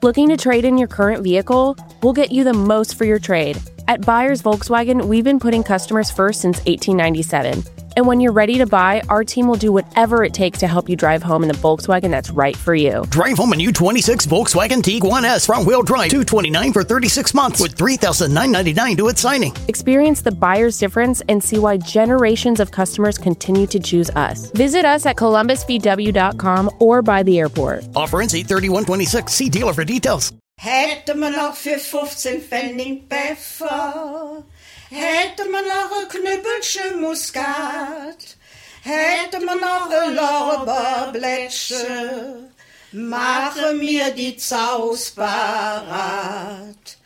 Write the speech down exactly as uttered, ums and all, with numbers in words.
Looking to trade in your current vehicle? We'll get you the most for your trade. At Buyers Volkswagen, we've been putting customers first since eighteen ninety-seven. And when you're ready to buy, our team will do whatever it takes to help you drive home in the Volkswagen that's right for you. Drive home a new twenty-six Volkswagen Tiguan S front-wheel drive, two hundred twenty-nine dollars for thirty-six months with three thousand nine hundred ninety-nine dollars due at signing. Experience the buyer's difference and see why generations of customers continue to choose us. Visit us at columbus v w dot com or by the airport. Offer ends eight thirty-one twenty-six. See dealer for details. Hätte man noch für fünfzehn Pfennig Pfeffer, hätte man noch ein Knüppelchen Muskat, hätte man noch ein Lorbeerblättchen, mache mir die Zaus parat.